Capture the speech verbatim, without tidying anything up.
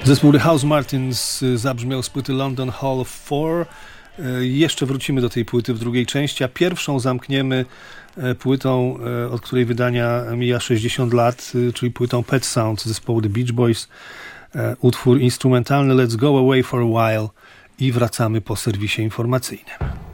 Zespół The House Martins zabrzmiał z płyty London Hall of Four. Jeszcze wrócimy do tej płyty w drugiej części, a pierwszą zamkniemy płytą, od której wydania mija sześćdziesiąt lat, czyli płytą Pet Sounds zespołu The Beach Boys. Utwór instrumentalny Let's Go Away for a While i wracamy po serwisie informacyjnym.